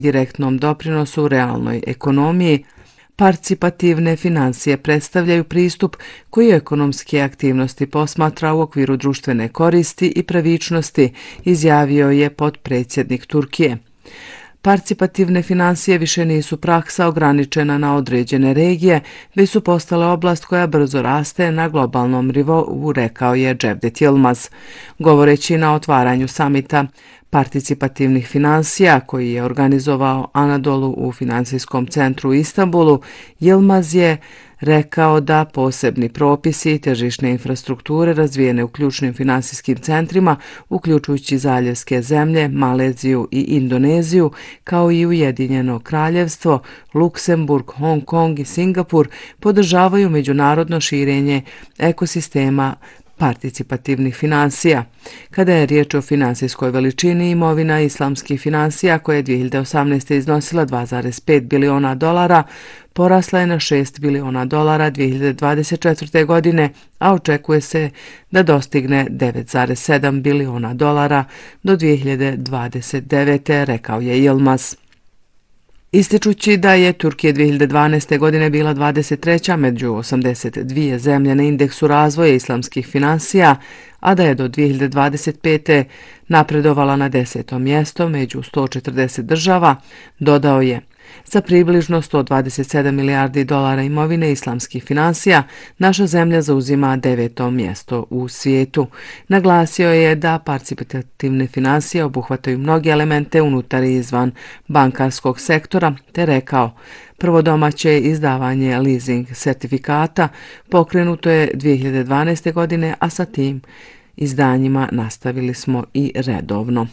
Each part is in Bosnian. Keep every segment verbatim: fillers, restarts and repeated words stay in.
direktnom doprinosu u realnoj ekonomiji. Participativne finansije predstavljaju pristup koji ekonomske aktivnosti posmatra u okviru društvene koristi i pravičnosti, izjavio je potpredsjednik Turkije. Participativne finansije više nisu praksa ograničena na određene regije, već su postale oblast koja brzo raste na globalnom nivou, rekao je Cevdet Yılmaz. Govoreći na otvaranju samita participativnih finansija koji je organizovao Anadolu u financijskom centru u Istanbulu, Yılmaz je rekao da posebni propisi i tržišne infrastrukture razvijene u ključnim finansijskim centrima, uključujući zaljevske zemlje, Maleziju i Indoneziju, kao i Ujedinjeno kraljevstvo, Luksemburg, Hong Kong i Singapur, podržavaju međunarodno širenje ekosistema participativnih finansija. Kada je riječ o finansijskoj veličini, imovina islamskih finansija, koja je dvije hiljade osamnaeste. iznosila dva zarez pet biliona dolara, porasla je na šest biliona dolara dvije hiljade dvadeset četvrte. godine, a očekuje se da dostigne devet zarez sedam biliona dolara do dvije hiljade dvadeset devete. rekao je Yılmaz. Ističući da je Turkija dvije hiljade dvanaeste. godine bila dvadeset treća među osamdeset dvije zemlje na indeksu razvoja islamskih finansija, a da je do dvije hiljade dvadeset pete. napredovala na deseto mjesto među sto četrdeset država, dodao je: Sa približno sto dvadeset sedam milijardi dolara imovine islamskih finansija, naša zemlja zauzima deveto mjesto u svijetu. Naglasio je da participativne finansije obuhvataju mnoge elemente unutar i izvan bankarskog sektora, te rekao: Prvo domaće izdavanje leasing sertifikata pokrenuto je dvije hiljade dvanaeste. godine, a sa tim izdanjima nastavili smo i redovno.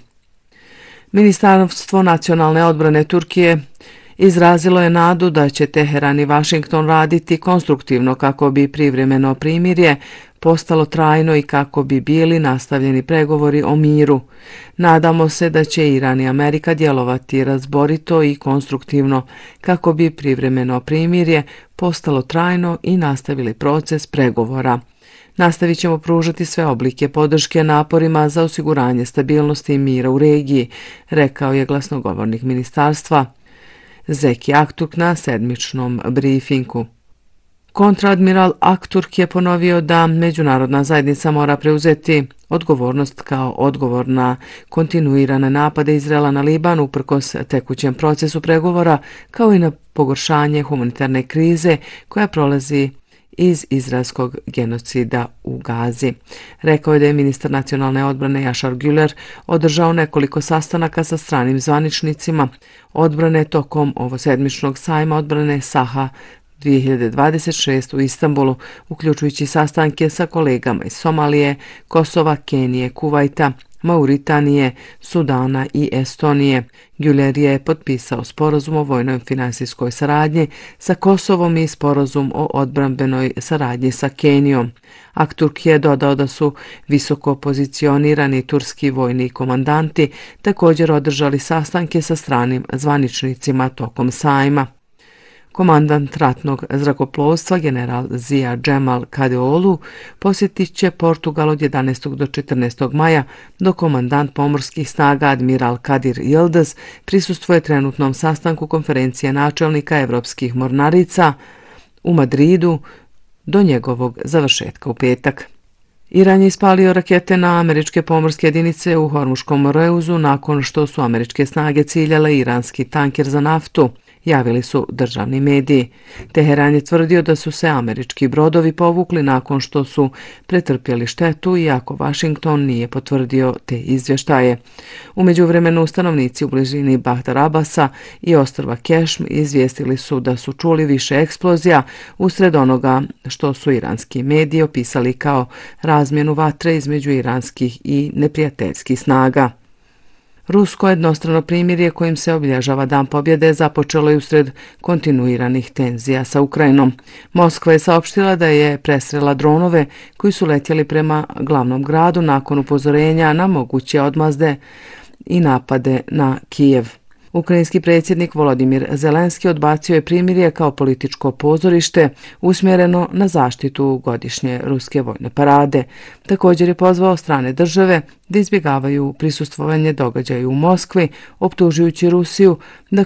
Ministarstvo nacionalne odbrane Turkije izrazilo je nadu da će Teheran i Vašington raditi konstruktivno kako bi privremeno primirje postalo trajno i kako bi bili nastavljeni pregovori o miru. Nadamo se da će Iran i Amerika djelovati razborito i konstruktivno kako bi privremeno primirje postalo trajno i nastavili proces pregovora. Nastavit ćemo pružati sve oblike podrške naporima za osiguranje stabilnosti i mira u regiji, rekao je glasnogovornik ministarstva Zeki Akturk na sedmičnom brifingu. Kontradmiral Akturk je ponovio da međunarodna zajednica mora preuzeti odgovornost kao odgovor na kontinuirane napade Izraela na Liban uprkos tekućem procesu pregovora, kao i na pogoršanje humanitarne krize koja prolazi iz izraelskog genocida u Gazi. Rekao je da je ministar nacionalne odbrane Yaşar Güler održao nekoliko sastanaka sa stranim zvaničnicima odbrane tokom ovosedmičnog sajma odbrane Saha dvije hiljade dvadeset šeste. u Istanbulu, uključujući sastanke sa kolegama iz Somalije, Kosova, Kenije, Kuvajta, Mauritanije, Sudana i Estonije. Güler je potpisao sporazum o vojnoj finansijskoj saradnji sa Kosovom i sporazum o odbrambenoj saradnji sa Kenijom. Akturk je dodao da su visoko pozicionirani turski vojni komandanti također održali sastanke sa stranim zvaničnicima tokom sajma. Komandant ratnog zrakoplovstva general Zia Cemal Kadeolu posjetit će Portugal od jedanaestog do četrnaestog maja, dok komandant pomorskih snaga admiral Kadir Yıldız prisustvuje trenutnom sastanku konferencije načelnika evropskih mornarica u Madridu do njegovog završetka u petak. Iran je ispalio rakete na američke pomorske jedinice u Hormuškom moreuzu nakon što su američke snage ciljale iranski tanker za naftu, javili su državni mediji. Teheran je tvrdio da su se američki brodovi povukli nakon što su pretrpjeli štetu, iako Vašington nije potvrdio te izvještaje. U međuvremenu stanovnici u blizini Bahtar Abasa i ostrva Kešm izvijestili su da su čuli više eksplozija usred onoga što su iranski mediji opisali kao razmjenu vatre između iranskih i neprijateljskih snaga. Rusko jednostrano primirje kojim se obilježava Dan pobjede započelo je usred kontinuiranih tenzija sa Ukrajinom. Moskva je saopštila da je presrela dronove koji su letjeli prema glavnom gradu nakon upozorenja na moguće odmazde i napade na Kijev. Ukrajinski predsjednik Volodimir Zelenski odbacio je primirje kao političko pozorište usmjereno na zaštitu godišnje ruske vojne parade. Također je pozvao strane države da izbjegavaju prisustvovanje događaju u Moskvi, optužujući Rusiju da